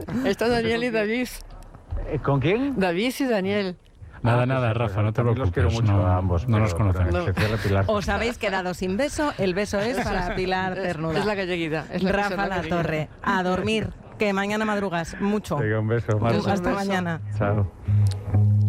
Está Daniel y David. ¿Con quién? David y Daniel. Nada, Rafa, no te Los quiero preocupes. mucho a ambos. No nos pero conocemos. en especial a Pilar. Os habéis quedado sin beso, el beso es para Pilar Cernuda. Es la galleguita. Es la Rafa La Torre, a dormir, que mañana madrugas mucho. Venga, un beso. Marta. Hasta mañana. Chao.